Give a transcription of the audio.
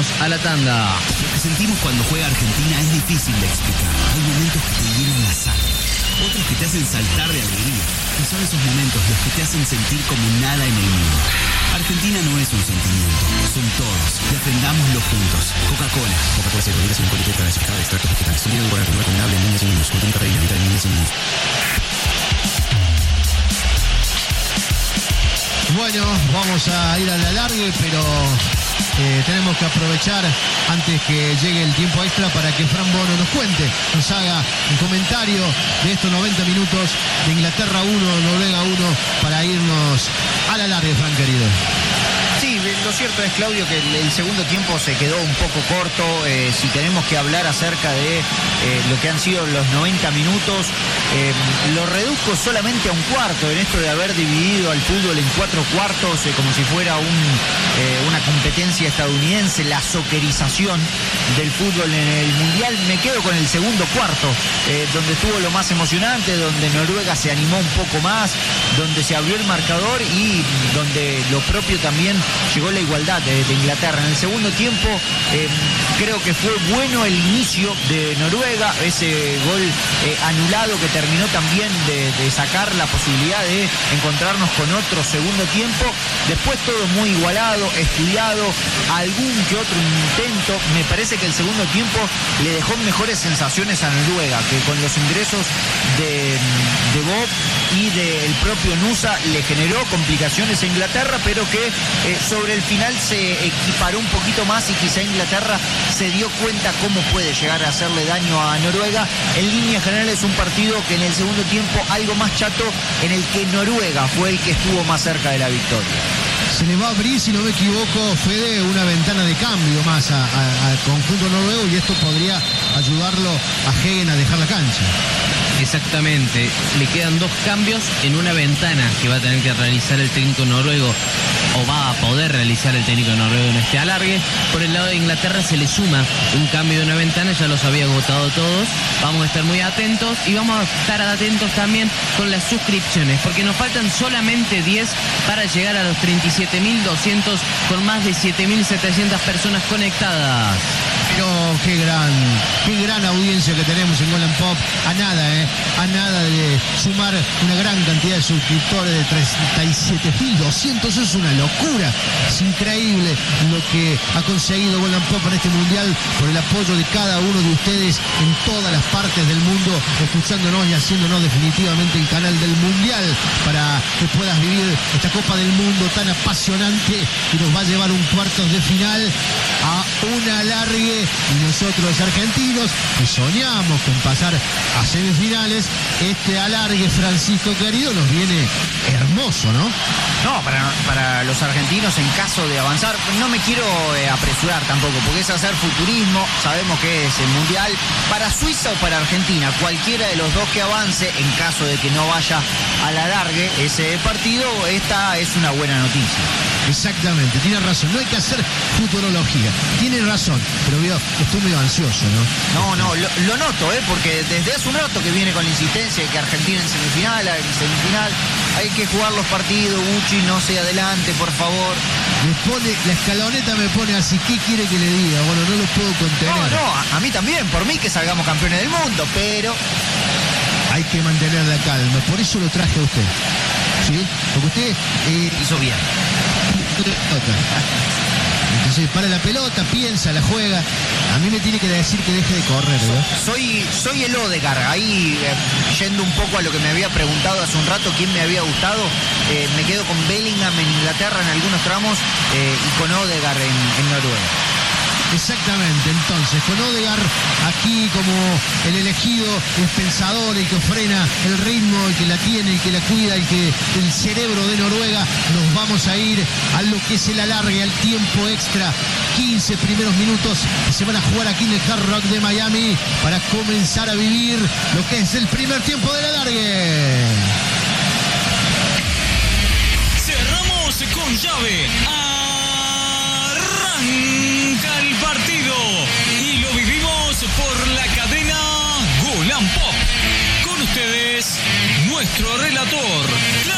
vamos a la tanda. Lo que sentimos cuando juega Argentina es difícil de explicar. Hay momentos que te llenan la sangre, otros que te hacen saltar de alegría. Y son esos momentos los que te hacen sentir como nada en el mundo. Argentina no es un sentimiento, son todos. Defendámoslo juntos. Coca-Cola. Coca-Cola Cero, vida sin política clasificada de extractos vegetales. Sonido de guarda, recomendable en niñas y niños. Contiene cafeína, evita en niñas y niños. Bueno, vamos a ir al alargue, pero tenemos que aprovechar antes que llegue el tiempo extra para que Fran Bono nos cuente, nos haga un comentario de estos 90 minutos de Inglaterra 1, Noruega 1, para irnos al alargue, Fran querido. Sí, lo cierto es, Claudio, que el segundo tiempo se quedó un poco corto. Si tenemos que hablar acerca de lo que han sido los 90 minutos, lo reduzco solamente a un cuarto, en esto de haber dividido al fútbol en 4 cuartos, como si fuera una competencia estadounidense, la soccerización del fútbol en el Mundial. Me quedo con el segundo cuarto, donde estuvo lo más emocionante, donde Noruega se animó un poco más, donde se abrió el marcador y donde lo propio también llegó la igualdad de Inglaterra. En el segundo tiempo creo que fue bueno el inicio de Noruega, ese gol anulado que terminó también de sacar la posibilidad de encontrarnos con otro segundo tiempo. Después todo muy igualado, estudiado, algún que otro intento. Me parece que el segundo tiempo le dejó mejores sensaciones a Noruega, que con los ingresos de Bob y del propio Nusa le generó complicaciones a Inglaterra, pero que sobre el final se equiparó un poquito más y quizá Inglaterra se dio cuenta cómo puede llegar a hacerle daño a Noruega. En línea general es un partido que en el segundo tiempo algo más chato, en el que Noruega fue el que estuvo más cerca de la victoria. Se le va a abrir, si no me equivoco, Fede, una ventana de cambio más al conjunto noruego, y esto podría ayudarlo a Hegen a dejar la cancha. Exactamente, le quedan 2 cambios en una ventana que va a tener que realizar el técnico noruego, o va a poder realizar el técnico noruego en este alargue. Por el lado de Inglaterra se le suma un cambio de una ventana, ya los había agotado todos. Vamos a estar muy atentos y vamos a estar atentos también con las suscripciones, porque nos faltan solamente 10 para llegar a los 37.200 con más de 7.700 personas conectadas. Pero qué gran audiencia que tenemos en Golan Pop. A nada de sumar una gran cantidad de suscriptores, de 37.200. Es una locura. Es increíble lo que ha conseguido Golan Pop en este mundial, por el apoyo de cada uno de ustedes en todas las partes del mundo, escuchándonos y haciéndonos definitivamente el canal del mundial, para que puedas vivir esta Copa del Mundo tan apasionante, que nos va a llevar un cuartos de final a un alargue. Y nosotros, argentinos, que soñamos con pasar a semifinales, este alargue, Francisco querido, nos viene hermoso, ¿no? No, para los argentinos, en caso de avanzar, no me quiero apresurar tampoco, porque es hacer futurismo. Sabemos que es el mundial para Suiza o para Argentina, cualquiera de los dos que avance, en caso de que no vaya al alargue ese partido, esta es una buena noticia. Exactamente, tiene razón, no hay que hacer futurología, tiene razón, pero veo, estoy medio ansioso, ¿no? No, lo noto, porque desde hace un rato que viene con la insistencia de que Argentina en semifinal, hay que jugar los partidos, Bucci, no se adelante, por favor. La escaloneta me pone así, ¿qué quiere que le diga? Bueno, no lo puedo contener. No, a mí también, por mí que salgamos campeones del mundo, pero hay que mantener la calma, por eso lo traje a usted, ¿sí? Porque usted hizo bien. Entonces para la pelota, piensa, la juega. A mí me tiene que decir que deje de correr, ¿no? Soy el Odegaard. Ahí, yendo un poco a lo que me había preguntado hace un rato, quién me había gustado, me quedo con Bellingham en Inglaterra en algunos tramos y con Odegaard en Noruega. Exactamente, entonces con Odegaard aquí como el elegido, el pensador, el que frena el ritmo, el que la tiene, el que la cuida, el cerebro de Noruega. Nos vamos a ir a lo que es el alargue, al tiempo extra. 15 primeros minutos que se van a jugar aquí en el Hard Rock de Miami para comenzar a vivir lo que es el primer tiempo del alargue. Cerramos con llave. Arranca el partido y lo vivimos por la cadena Golan Pop. Con ustedes, nuestro relator